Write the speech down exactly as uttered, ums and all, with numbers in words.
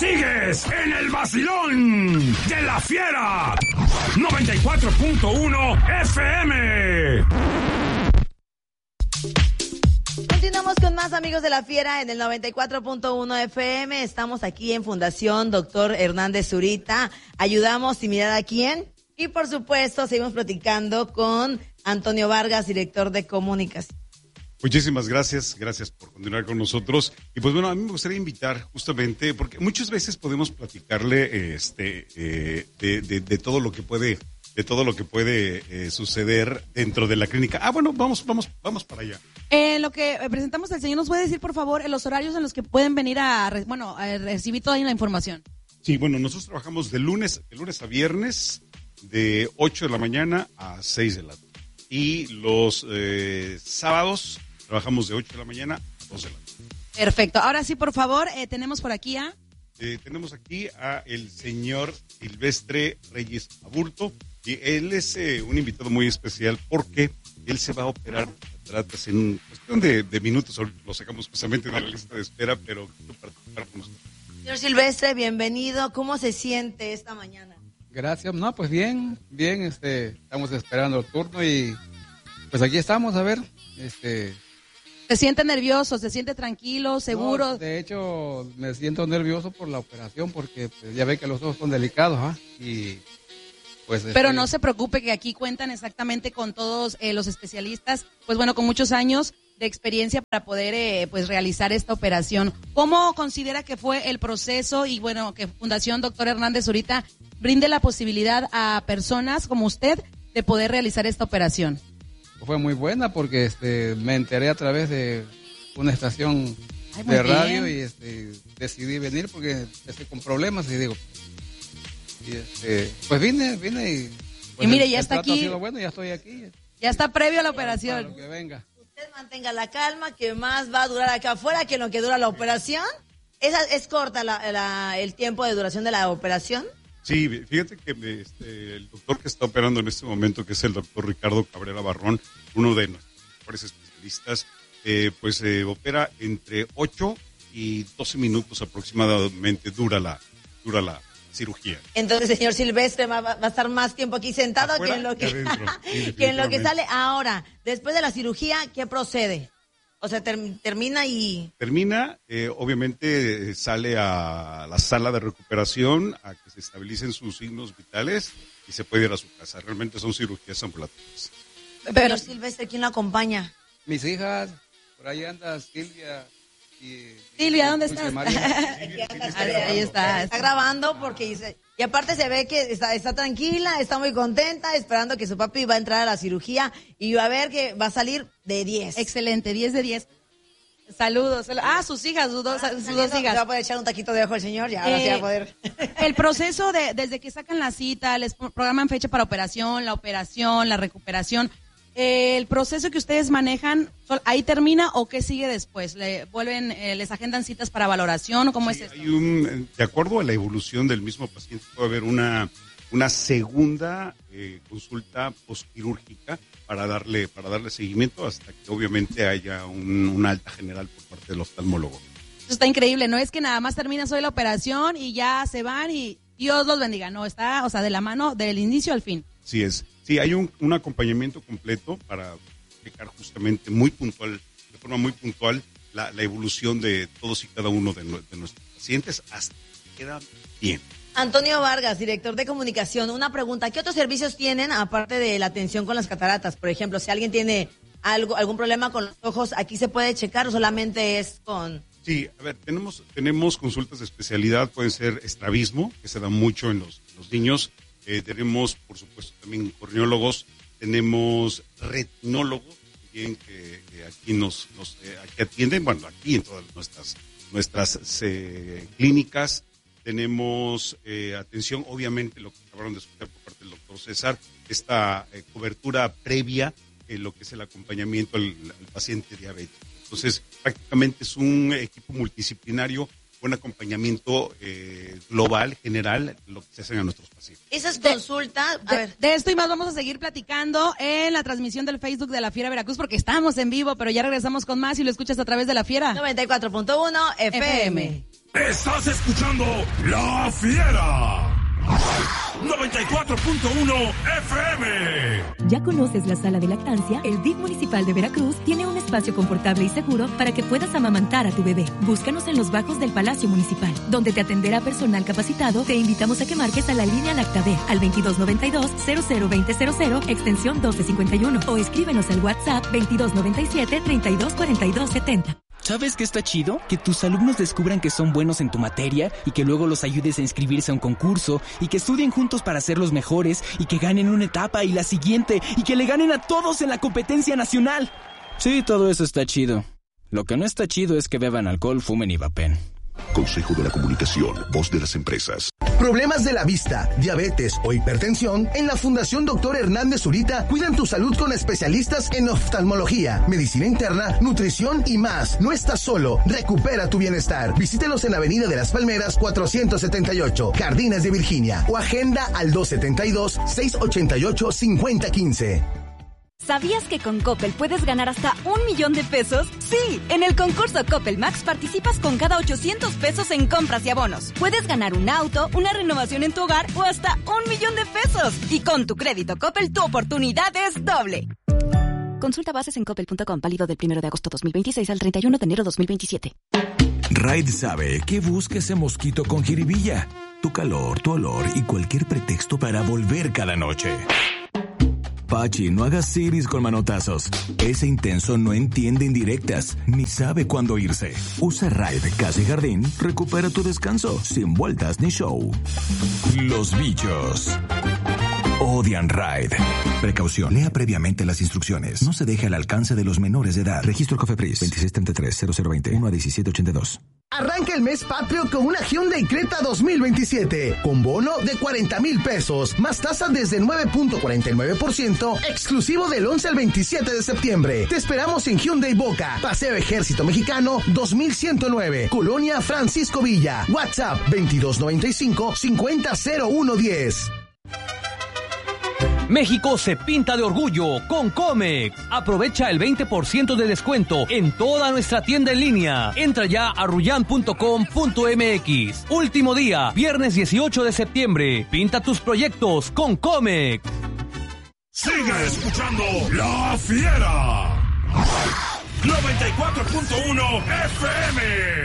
Sigues en el vacilón de La Fiera. noventa y cuatro punto uno F M. Continuamos con más amigos de La Fiera en el noventa y cuatro punto uno F M. Estamos aquí en Fundación Doctor Hernández Zurita. Ayudamos sin mirar a quién. Y por supuesto, seguimos platicando con Antonio Vargas, director de comunicación. Muchísimas gracias, gracias por continuar con nosotros. Y pues bueno, a mí me gustaría invitar justamente, porque muchas veces podemos platicarle este eh, de, de, de todo lo que puede, de todo lo que puede eh, suceder dentro de la clínica. Ah, bueno, vamos, vamos, vamos para allá. Eh, lo que presentamos al señor, ¿nos puede decir por favor los horarios en los que pueden venir a, bueno, a recibir toda la información? Sí, bueno, nosotros trabajamos de lunes, de lunes a viernes, de ocho de la mañana a seis de la tarde. Y los eh, sábados trabajamos de ocho de la mañana a doce de la tarde. Perfecto. Ahora sí, por favor, eh, tenemos por aquí a... Eh, tenemos aquí a el señor Silvestre Reyes Aburto, y él es eh, un invitado muy especial porque él se va a operar cataratas en cuestión de, de minutos. Lo sacamos justamente de la lista de espera, pero quiero participar con nosotros. Señor Silvestre, bienvenido. ¿Cómo se siente esta mañana? Gracias. No, pues bien, bien, este, estamos esperando el turno y pues aquí estamos, a ver, este... ¿Se siente nervioso? ¿Se siente tranquilo, seguro? No, de hecho, me siento nervioso por la operación porque pues, ya ve que los ojos son delicados, ¿ah? Y pues... Pero este... no se preocupe que aquí cuentan exactamente con todos eh, los especialistas, pues bueno, con muchos años de experiencia para poder eh, pues realizar esta operación. ¿Cómo considera que fue el proceso y bueno, que Fundación Doctor Hernández Zurita brinde la posibilidad a personas como usted de poder realizar esta operación? Fue muy buena porque este, me enteré a través de una estación Ay, de bien. radio y este, decidí venir porque estoy con problemas y digo, y este, pues vine, vine y... Pues y mire, el, ya el está trato aquí. ha sido bueno, ya estoy aquí. Ya está previo a la Para operación. lo que venga. Usted mantenga la calma, que más va a durar acá afuera que lo que dura la operación. ¿Es, es corta la, la, el tiempo de duración de la operación? Sí, fíjate que este, el doctor que está operando en este momento, que es el doctor Ricardo Cabrera Barrón, uno de nuestros mejores especialistas, eh, pues eh, opera entre ocho y doce minutos aproximadamente dura la, dura la cirugía. Entonces, señor Silvestre va, va a estar más tiempo aquí sentado que en lo que, adentro, sí, que en lo que sale. Ahora, después de la cirugía, ¿qué procede? O sea, ter, termina y... Termina, eh, obviamente eh, sale a la sala de recuperación a que se estabilicen sus signos vitales y se puede ir a su casa. Realmente son cirugías ambulatorias. Pero Silvestre, ¿quién lo acompaña? Mis hijas, por ahí anda Silvia y... Silvia, ¿dónde Dulce estás? María. Ahí, ahí está. Está grabando porque dice... Y aparte se ve que está, está tranquila, está muy contenta, esperando que su papi va a entrar a la cirugía y va a ver que va a salir de diez. Excelente, diez de diez. Saludos. Ah, sus hijas, sus dos, Ah, sus saliendo, dos hijas. se va a poder echar un taquito de ojo el señor, ya ahora sí Eh, va a poder. El proceso de, desde que sacan la cita, les programan fecha para operación, la operación, la recuperación, eh, el proceso que ustedes manejan, ¿ahí termina o qué sigue después? ¿Le vuelven, eh, les agendan citas para valoración o cómo Sí, es esto? hay un, de acuerdo a la evolución del mismo paciente, puede haber una, una segunda eh, consulta postquirúrgica para darle, para darle seguimiento hasta que obviamente haya un, una alta general por parte del oftalmólogo. Eso está increíble, no es que nada más terminas hoy la operación y ya se van y Dios los bendiga, no, está, o sea, de la mano del inicio al fin. Sí es, sí hay un, un acompañamiento completo para explicar justamente muy puntual, de forma muy puntual, la, la evolución de todos y cada uno de, de nuestros pacientes hasta que quedan bien. Antonio Vargas, director de comunicación, una pregunta, ¿qué otros servicios tienen aparte de la atención con las cataratas? Por ejemplo, si alguien tiene algo, algún problema con los ojos, ¿aquí se puede checar o solamente es con...? Sí, a ver, tenemos, tenemos consultas de especialidad, pueden ser estrabismo, que se da mucho en los, los niños, eh, tenemos, por supuesto, también corneólogos, tenemos retinólogos, también que, que aquí nos, nos eh, aquí atienden, bueno, aquí en todas nuestras, nuestras eh, clínicas, tenemos eh, atención, obviamente, lo que acabaron de escuchar por parte del doctor César, esta eh, cobertura previa en lo que es el acompañamiento al, al paciente diabético. Entonces, prácticamente es un equipo multidisciplinario, un acompañamiento eh, global, general, lo que se hacen a nuestros pacientes. Esas consultas, a De, ver. de esto y más vamos a seguir platicando en la transmisión del Facebook de La Fiera Veracruz porque estamos en vivo, pero ya regresamos con más y lo escuchas a través de La Fiera. noventa y cuatro punto uno F M. Estás escuchando La Fiera. noventa y cuatro punto uno F M. ¿Ya conoces la sala de lactancia? El D I F municipal de Veracruz tiene un espacio confortable y seguro para que puedas amamantar a tu bebé. Búscanos en los bajos del Palacio Municipal, donde te atenderá personal capacitado. Te invitamos a que marques a la línea Lactader al veintidós noventa y dos, cero cero veinte cero cero, extensión doce cincuenta y uno, o escríbenos al WhatsApp veintidós noventa y siete, treinta y dos cuarenta y dos setenta. ¿Sabes qué está chido? Que tus alumnos descubran que son buenos en tu materia y que luego los ayudes a inscribirse a un concurso y que estudien juntos para ser los mejores y que ganen una etapa y la siguiente y que le ganen a todos en la competencia nacional. Sí, todo eso está chido. Lo que no está chido es que beban alcohol, fumen y vapen. Consejo de la Comunicación, voz de las empresas. Problemas de la vista, diabetes o hipertensión, en la Fundación Doctor Hernández Zurita cuidan tu salud con especialistas en oftalmología, medicina interna, nutrición y más. No estás solo, recupera tu bienestar. Visítelos en Avenida de las Palmeras cuatrocientos setenta y ocho, Jardines de Virginia, o agenda al dos setenta y dos, seiscientos ochenta y ocho, cincuenta quince. ¿Sabías que con Coppel puedes ganar hasta un millón de pesos? Sí, en el concurso Coppel Max participas con cada ochocientos pesos en compras y abonos. Puedes ganar un auto, una renovación en tu hogar o hasta un millón de pesos. Y con tu crédito Coppel, tu oportunidad es doble. Consulta bases en coppel punto com, válido del primero de agosto dos mil veintiséis al treinta y uno de enero dos mil veintisiete. Raid sabe que busca ese mosquito con jiribilla. Tu calor, tu olor y cualquier pretexto para volver cada noche. Pachi, no hagas siris con manotazos. Ese intenso no entiende indirectas, ni sabe cuándo irse. Usa Raid Casa y Jardín, recupera tu descanso, sin vueltas ni show. Los bichos odian Raid. Precaución, lea previamente las instrucciones. No se deje al alcance de los menores de edad. Registro Cofepris veintiséis treinta y tres, cero cero veinte, uno a diecisiete ochenta y dos. Arranca el mes patrio con una Hyundai Creta dos mil veintisiete, con bono de cuarenta mil pesos, más tasa desde nueve punto cuarenta y nueve por ciento, exclusivo del once al veintisiete de septiembre. Te esperamos en Hyundai Boca, Paseo Ejército Mexicano dos mil ciento nueve, Colonia Francisco Villa. WhatsApp veintidós noventa y cinco, cincuenta cero uno diez. México se pinta de orgullo con Comex. Aprovecha el veinte por ciento de descuento en toda nuestra tienda en línea. Entra ya a ruyan punto com punto m x. Último día, viernes dieciocho de septiembre. Pinta tus proyectos con Comex. Sigue escuchando La Fiera. noventa y cuatro punto uno F M.